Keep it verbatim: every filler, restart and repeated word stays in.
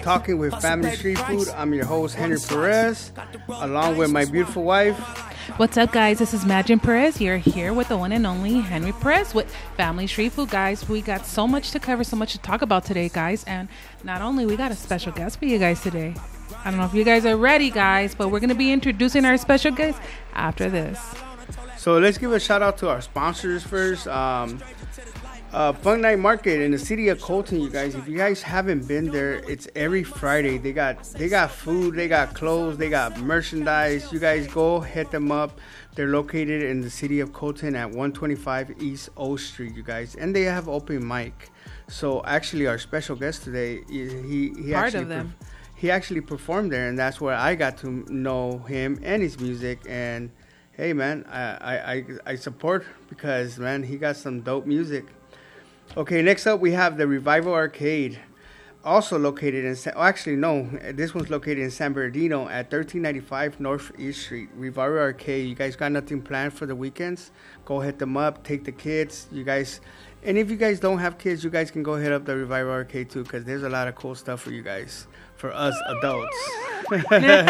Talking with Family Street Food. I'm your host, Henry Perez, along with my beautiful wife. What's up, guys? This is Madgen Perez. You're here with the one and only Henry Perez with Family Street Food. Guys, we got so much to cover, so much to talk about today, guys. And not only, we got a special guest for you guys today. I don't know if you guys are ready, guys, but we're going to be introducing our special guest after this. So let's give a shout out to our sponsors first. Um, uh, Funk Night Market in the city of Colton, you guys. If you guys haven't been there, it's every Friday. They got they got food, they got clothes, they got merchandise. You guys go hit them up. They're located in the city of Colton at one twenty-five East O Street, you guys, and they have open mic. So actually, our special guest today, he he, he Part actually of them. Per- he actually performed there, and that's where I got to know him and his music. And hey, man, I, I, I, I support because, man, he got some dope music. Okay, next up we have the Revival Arcade, also located in, San, oh, actually, no, this one's located in San Bernardino at thirteen ninety-five North East Street. Revival Arcade, you guys got nothing planned for the weekends? Go hit them up, take the kids, you guys. And if you guys don't have kids, you guys can go hit up the Revival Arcade too, because there's a lot of cool stuff for you guys, for us adults.